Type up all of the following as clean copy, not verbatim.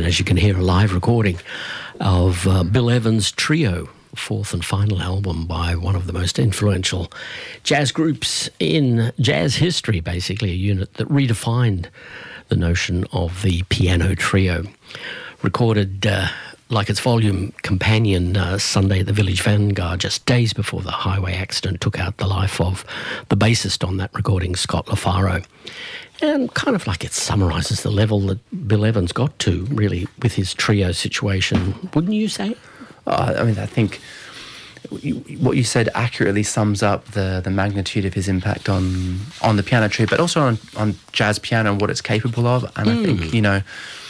And as you can hear, a live recording of Bill Evans' Trio, fourth and final album by one of the most influential jazz groups in jazz history, basically a unit that redefined the notion of the piano trio. Recorded like its volume companion, Sunday at the Village Vanguard, just days before the highway accident took out the life of the bassist on that recording, Scott LaFaro. And kind of like it summarises the level that Bill Evans got to, really, with his trio situation, wouldn't you say? I mean, I think what you said accurately sums up the magnitude of his impact on the piano trio, but also on jazz piano and what it's capable of. And I think, you know,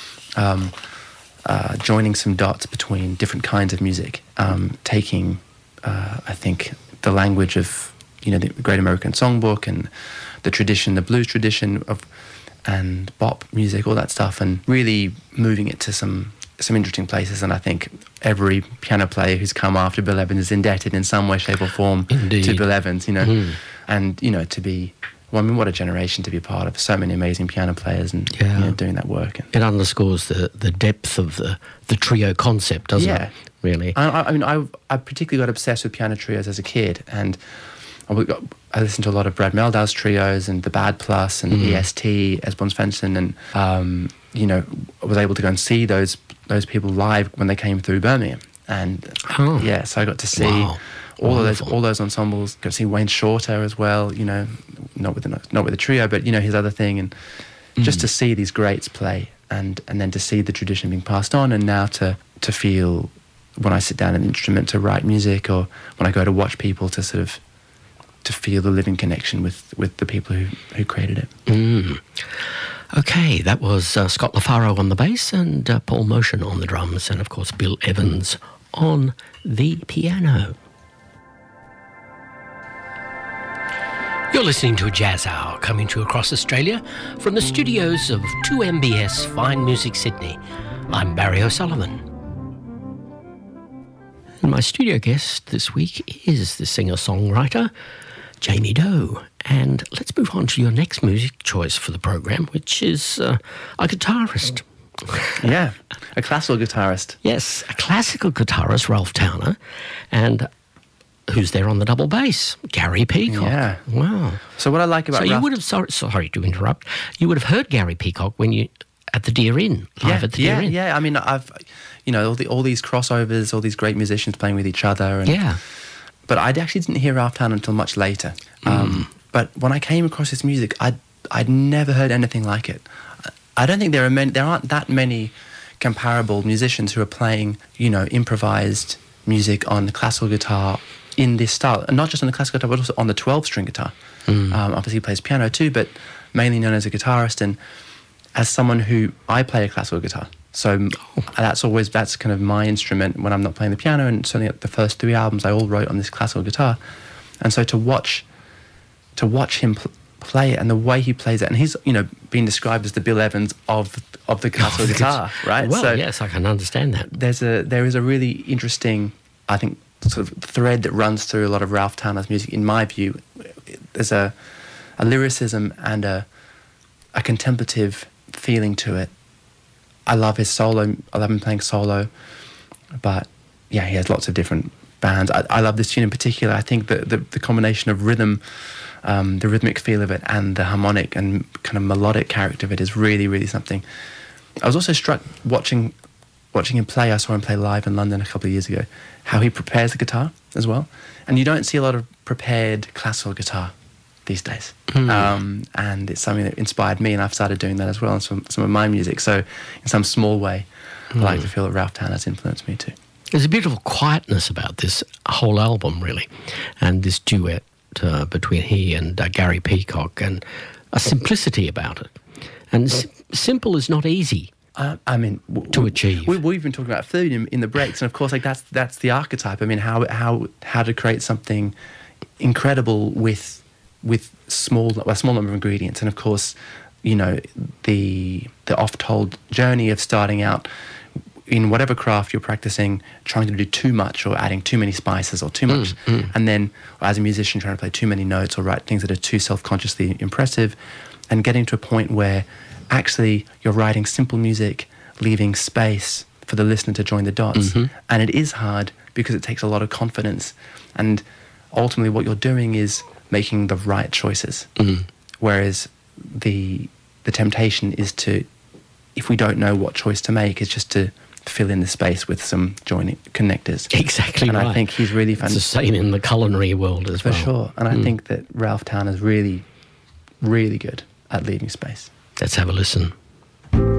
joining some dots between different kinds of music, taking, I think, the language of, you know, the Great American Songbook and the tradition, the blues tradition and bop music, all that stuff, and really moving it to some interesting places. And I think every piano player who's come after Bill Evans is indebted in some way, shape or form to Bill Evans, you know. And, you know, to be, well, I mean, what a generation to be part of. So many amazing piano players and you know, doing that work. It underscores the depth of the trio concept, doesn't it? Really. I mean, I particularly got obsessed with piano trios as a kid, and I listened to a lot of Brad Meldau's trios and the Bad Plus and EST, Esbon Svensson, and you know, I was able to go and see those people live when they came through Birmingham, and so I got to see all those ensembles. Got to see Wayne Shorter as well. You know, not with the trio, but you know, his other thing, and just to see these greats play, and then to see the tradition being passed on, and now to feel when I sit down at an instrument to write music, or when I go to watch people, to sort of to feel the living connection with the people who created it. Okay, that was Scott LaFaro on the bass and Paul Motion on the drums, and of course Bill Evans on the piano. You're listening to a Jazz Hour coming to you across Australia from the studios of 2MBS Fine Music Sydney. I'm Barry O'Sullivan. And my studio guest this week is the singer-songwriter Jamie Doe. And let's move on to your next music choice for the program, which is a guitarist. Yeah, a classical guitarist. Yes, a classical guitarist, Ralph Towner, and who's there on the double bass? Gary Peacock. Yeah. Wow. So what I like about Ralph... you would have, sorry to interrupt, you would have heard Gary Peacock when you, at the Deer Inn, live at the Deer Inn. Yeah, I mean, I've, you know, all these crossovers, all these great musicians playing with each other. And, but I actually didn't hear Ralph Towner until much later. But when I came across his music, I'd never heard anything like it. I don't think there aren't that many comparable musicians who are playing, you know, improvised music on the classical guitar in this style, and not just on the classical guitar, but also on the 12-string guitar. Obviously, he plays piano too, but mainly known as a guitarist. And as someone who I play a classical guitar, so that's kind of my instrument when I'm not playing the piano. And certainly the first 3 albums I all wrote on this classical guitar, and so to watch him play it and the way he plays it, and he's, you know, being described as the Bill Evans of the classical guitar, right? Well, so yes, I can understand that. There is a really interesting, I think, sort of thread that runs through a lot of Ralph Towner's music, in my view. There's a lyricism and a contemplative feeling to it. I love his solo. I love him playing solo, but yeah, he has lots of different bands. I love this tune in particular. I think that the combination of rhythm, the rhythmic feel of it, and the harmonic and kind of melodic character of it is really, really something. I was also struck watching him play. I saw him play live in London a couple of years ago, how he prepares the guitar as well. And you don't see a lot of prepared classical guitar these days. And it's something that inspired me, and I've started doing that as well in some of my music. So in some small way, I like to feel that Ralph Towner's influenced me too. There's a beautiful quietness about this whole album, really, and this duet between he and Gary Peacock, and a simplicity about it. And simple is not easy. I mean, to achieve. We've been talking about food in the breaks, and of course, like that's the archetype. I mean, how to create something incredible with a small number of ingredients, and of course, you know, the oft-told journey of starting out in whatever craft you're practicing, trying to do too much or adding too many spices or too much, and then as a musician trying to play too many notes or write things that are too self-consciously impressive, and getting to a point where actually you're writing simple music leaving space for the listener to join the dots. And it is hard because it takes a lot of confidence. And ultimately what you're doing is making the right choices. Whereas the temptation is to, if we don't know what choice to make, is just to fill in the space with some joining connectors. Exactly and right. I think he's really It's the same in the culinary world as for well. sure. And I think that Ralph Towner's really, really good at leaving space. Let's have a listen.